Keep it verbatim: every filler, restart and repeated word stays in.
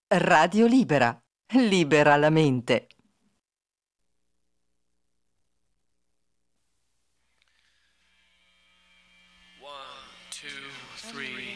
Radio Libera. Libera la mente. One, two, three.